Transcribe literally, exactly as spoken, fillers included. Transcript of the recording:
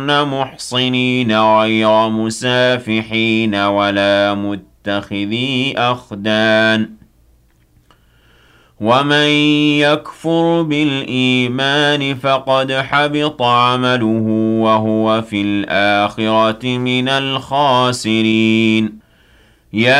محصنين غير مسافحين ولا متخذي أخدان ومن يكفر بالإيمان فقد حبط عمله وهو في الآخرة من الخاسرين. يا